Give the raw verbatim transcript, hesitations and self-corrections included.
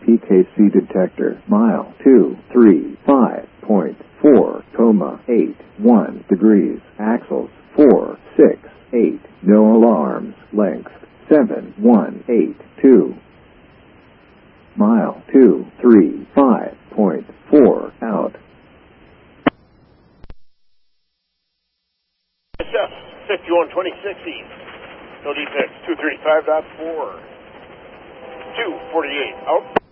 P K C detector. Mile two three five point four, comma eight one degrees. Axles four six eight. No alarms. Length seven one eight two. Mile two three five point four out. fifty-one twenty-six east. No defects. two thirty-five point four. two forty-eight out.